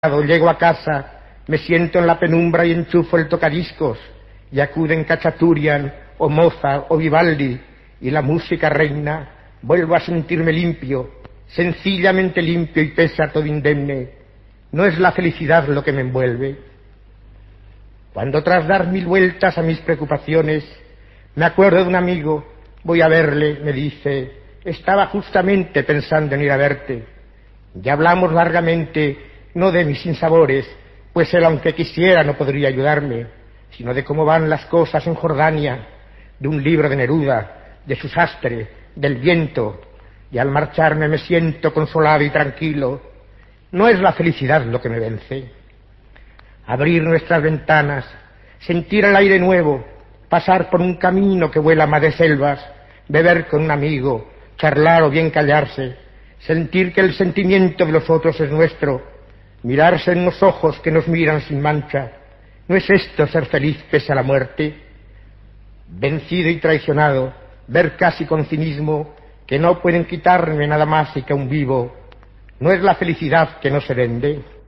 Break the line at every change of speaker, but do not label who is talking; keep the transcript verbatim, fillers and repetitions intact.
Llego a casa, me siento en la penumbra y enchufo el tocadiscos, y acuden Cachaturian, o Mozart, o Vivaldi, y la música reina. Vuelvo a sentirme limpio, sencillamente limpio y pesa todo indemne. No es la felicidad lo que me envuelve. Cuando tras dar mil vueltas a mis preocupaciones, me acuerdo de un amigo, voy a verle, me dice, estaba justamente pensando en ir a verte. Ya hablamos largamente, no de mis sinsabores, pues él aunque quisiera no podría ayudarme, sino de cómo van las cosas en Jordania, de un libro de Neruda, de su sastre, del viento, y al marcharme me siento consolado y tranquilo. No es la felicidad lo que me vence. Abrir nuestras ventanas, sentir el aire nuevo, pasar por un camino que vuela más de selvas, beber con un amigo, charlar o bien callarse, sentir que el sentimiento de los otros es nuestro, mirarse en los ojos que nos miran sin mancha. ¿No es esto ser feliz pese a la muerte? Vencido y traicionado, ver casi con cinismo que no pueden quitarme nada más y que aún vivo. ¿No es la felicidad que no se vende?